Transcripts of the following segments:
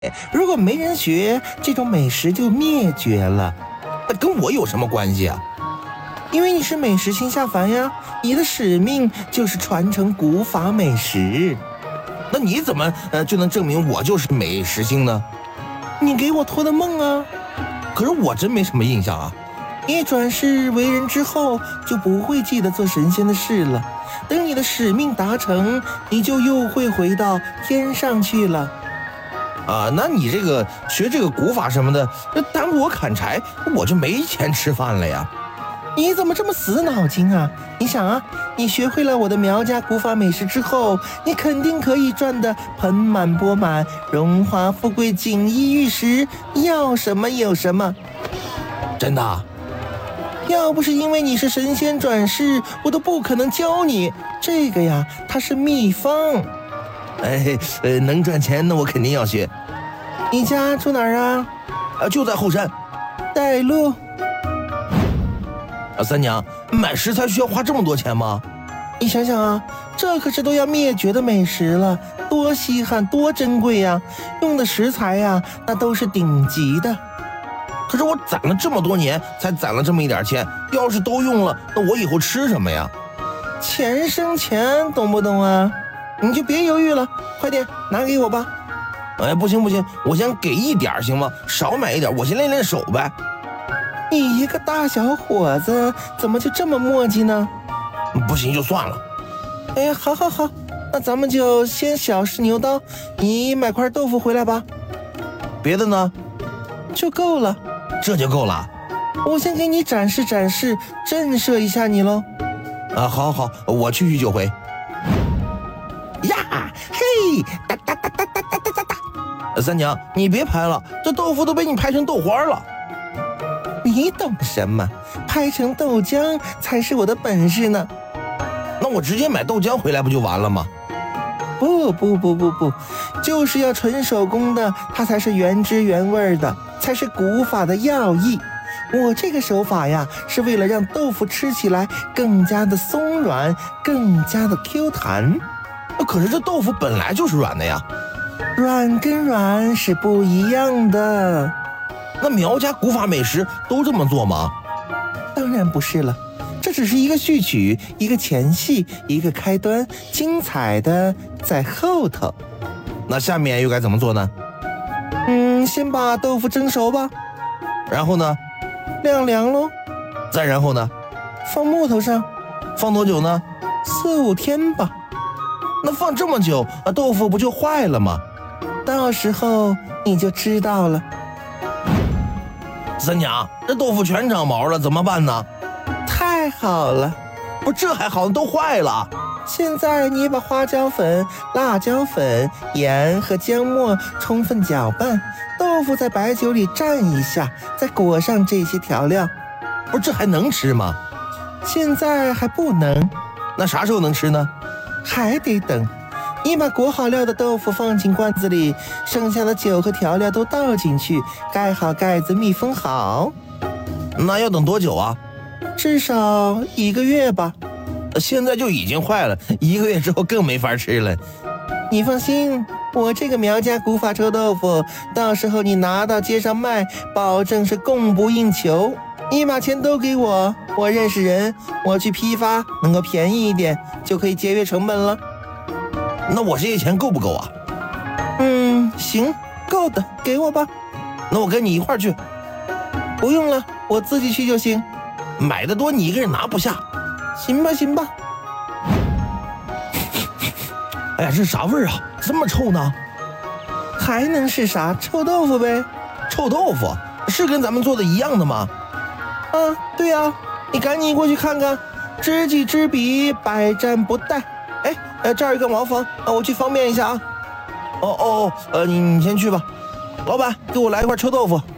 如果没人学，这种美食就灭绝了。 那跟我有什么关系啊？ 因为你是美食星下凡呀，你的使命就是传承古法美食。 那你怎么就能证明我就是美食星呢？ 你给我托的梦啊！ 可是我真没什么印象啊。 你转世为人之后，就不会记得做神仙的事了。等你的使命达成，你就又会回到天上去了。 那你这个学这个古法什么的，耽误我砍柴，我就没钱吃饭了呀。 你怎么这么死脑筋啊？你想啊，你学会了我的苗家古法美食之后，你肯定可以赚得盆满钵满，荣华富贵锦衣玉食，要什么有什么。 真的啊？ 要不是因为你是神仙转世，我都不可能教你这个呀，它是秘方。 能赚钱那我肯定要学。 你家住哪儿啊？ 就在后山。 带路。 三娘，买食材需要花这么多钱吗？ 你想想啊，这可是都要灭绝的美食了，多稀罕多珍贵呀！用的食材呀，那都是顶级的。 可是我攒了这么多年，才攒了这么一点钱，要是都用了，那我以后吃什么呀？ 钱生钱，懂不懂啊？你就别犹豫了，快点拿给我吧。 不行，我先给一点行吗？少买一点，我先练练手呗。 你一个大小伙子，怎么就这么磨叽呢？ 不行就算了。 好，那咱们就先小试牛刀，你买块豆腐回来吧。 别的呢？ 就够了。 这就够了？ 我先给你展示，震慑一下你喽。 好，我去就回。 呀，嘿，哒。 三娘，你别拍了，这豆腐都被你拍成豆花了。 你懂什么？拍成豆浆才是我的本事呢。 那我直接买豆浆回来不就完了吗？ 不，就是要纯手工的，它才是原汁原味的，才是古法的要义。我这个手法呀，是为了让豆腐吃起来更加的松软，更加的 Q 弹。 可是这豆腐本来就是软的呀。 软跟软是不一样的。 那苗家古法美食都这么做吗？ 当然不是了，这只是一个序曲，一个前戏，一个开端，精彩的在后头。 那下面又该怎么做呢？ 先把豆腐蒸熟吧。 然后呢？ 晾凉咯。 再然后呢？ 放木头上。 放多久呢 ？4、5天吧。 那放这么久，豆腐不就坏了吗？ 到时候你就知道了。 三娘，这豆腐全长毛了，怎么办呢？ 太好了。 不，这还好，都坏了。 现在你把花椒粉、辣椒粉、盐和姜末充分搅拌，豆腐在白酒里蘸一下，再裹上这些调料。 不是，这还能吃吗？ 现在还不能。 那啥时候能吃呢？ 还得等。你把裹好料的豆腐放进罐子里，剩下的酒和调料都倒进去，盖好盖子，密封好。 那要等多久啊？ 至少1个月吧。 现在就已经坏了，1个月之后更没法吃了。 你放心，我这个苗家古法臭豆腐，到时候你拿到街上卖，保证是供不应求。你把钱都给我，我认识人，我去批发，能够便宜一点，就可以节约成本了。 那我这些钱够不够啊？ 行，够的，给我吧。 那我跟你一块儿去。 不用了，我自己去就行。 买的多，你一个人拿不下。 行吧。 哎呀，这是啥味儿啊？这么臭呢？ 还能是啥？臭豆腐呗。 臭豆腐是跟咱们做的一样的吗？ 对啊，你赶紧过去看看，知己知彼，百战不殆。这儿有个茅房，我去方便一下啊。 你先去吧。老板，给我来一块臭豆腐。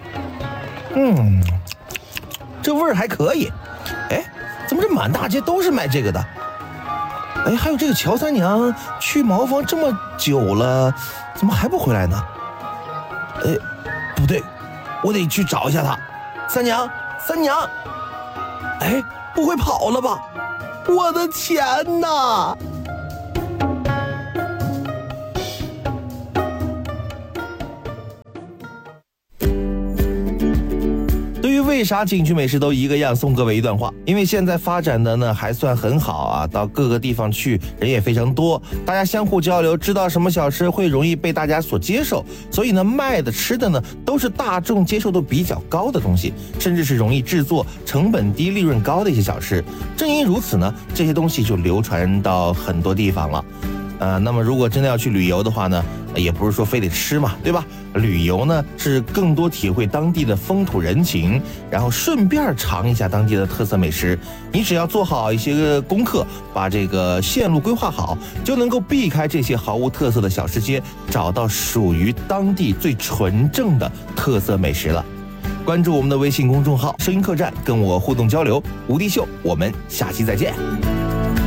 这味儿还可以。怎么这满大街都是卖这个的？还有这个乔三娘去茅房这么久了，怎么还不回来呢？不对，我得去找一下她。三娘，不会跑了吧？我的钱呐！ 为啥景区美食都一个样？送各位一段话：因为现在发展的呢还算很好啊，到各个地方去人也非常多，大家相互交流，知道什么小吃会容易被大家所接受，所以呢卖的吃的呢都是大众接受度比较高的东西，甚至是容易制作、成本低、利润高的一些小吃。正因如此呢，这些东西就流传到很多地方了。那么如果真的要去旅游的话呢，也不是说非得吃嘛，对吧？旅游呢是更多体会当地的风土人情，然后顺便尝一下当地的特色美食。你只要做好一些功课，把这个线路规划好，就能够避开这些毫无特色的小吃街，找到属于当地最纯正的特色美食了。关注我们的微信公众号“声音客栈”，跟我互动交流。吴迪秀，我们下期再见。